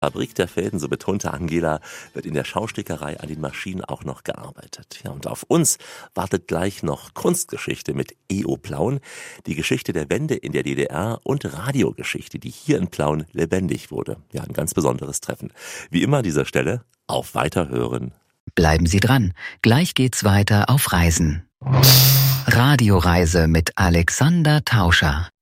Fabrik der Fäden, so betonte Angela, wird in der Schaustickerei an den Maschinen auch noch gearbeitet. Ja, und auf uns wartet gleich noch Kunstgeschichte mit E.O. Plauen, die Geschichte der Wende in der DDR und Radiogeschichte, die hier in Plauen lebendig wurde. Ja, ein ganz besonderes Treffen. Wie immer an dieser Stelle, auf Weiterhören. Bleiben Sie dran, gleich geht's weiter auf Reisen. Radioreise mit Alexander Tauscher.